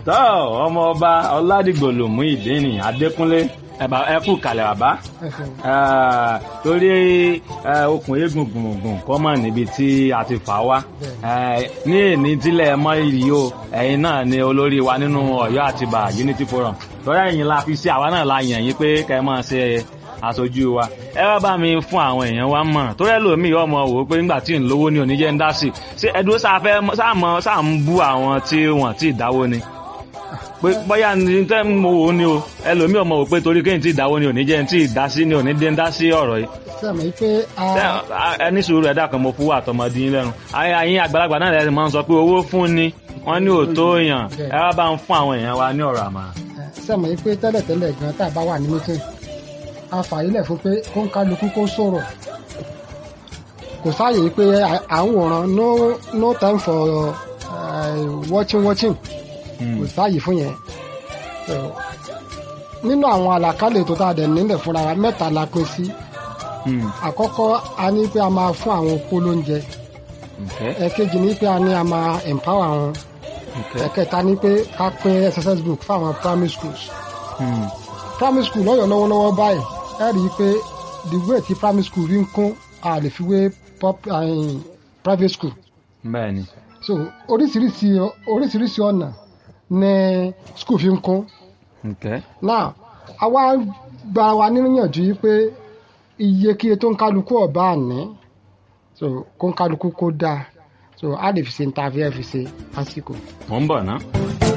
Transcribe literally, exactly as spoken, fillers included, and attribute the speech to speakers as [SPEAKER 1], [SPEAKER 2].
[SPEAKER 1] tọ́ ọmọ ọba ọládìgbòlùmú ìdíni adékúnlé ẹ kú kalẹ̀ bàbá torí okùn eégún gbùngbùn kọ́ mọ̀ níbi tí a ti fà wá ní èní tílẹ̀ mọ́ ìrì o ẹ̀yin náà ni olórí wa nínú Ọ̀yọ́ Àtìbà Unity Forum torí ẹ̀yin la fi ṣe àwa náà la yàn yín pé kẹ́ ẹ máa ṣe aṣojú wa ẹ wá bá mi fún àwọn èèyàn wa mọ̀ torí ẹlòmíì ọmọ wò ó pé nígbà tí ń lówó ní oníjẹ́ ń dá sí ṣé ẹdúró sáfẹ́ sáàmọ́ sáà ń bú àwọn tí wọ́n ti dáwó ni pé bóyá ní tẹ́ mo wò ó ní o ẹlòmíì ọmọ wò pé torí kéyìn tí ìdáwó ni oníjẹ́ tí ìdá sí ni oníjẹ́ ń dá sí ọ̀rọ̀ yìí.
[SPEAKER 2] sẹ́mi pé
[SPEAKER 1] ẹni sùúrù ẹ̀dá kan mo fún àtọmọdé yín lẹ́nu àyìn àgbàlagbà náà lẹ́yìn máa ń sọ pé owó fún ni wọ́n ní òótọ́ èèyàn ẹ wá bá ń fún àwọn èèyàn wa ní ọ̀rọ̀ àmàrà.
[SPEAKER 2] sẹ́mi pé tẹ́lẹ̀tẹ́lẹ̀ gan tá a bá wà ní mítìn a fàyílẹ̀ fún pé kó ń kálukú kó sọ̀rọ̀ kò sáàyè pé à ń wòran no no time for uh, watching watching kò sáàyè fún yẹn nínú àwọn àlàkálẹ̀ tó tá a dẹ̀ nílẹ̀ fúnra wa mẹ́ta la pín sí àkọ́kọ́ a ní pé a máa fún àwọn opó lóúnjẹ ẹ̀kejì ní pé a ní a máa empower wọn ẹ̀kẹta ní pé ká pín exercise book fáwọn primary schools hmm. primary school lọ́yọ̀ lọ́wọ́lọ́wọ́ báyìí ẹ rí i pé the way tí primary school rí ń kún a lè fi wé private school.
[SPEAKER 1] bẹ́ẹ̀ni.
[SPEAKER 2] so oríṣiríṣi oríṣiríṣi ọ̀nà ní school fi ń kún.
[SPEAKER 1] okay.
[SPEAKER 2] now àwa gba wa níyànjú yìí pé iye kíye tó ń kálukú ọ̀bá àní so kó ń kálukú kó dáa so a lè fi ṣe ní ta fi ẹ fi ṣe lásìkò.
[SPEAKER 1] mo ń bọ̀ ná.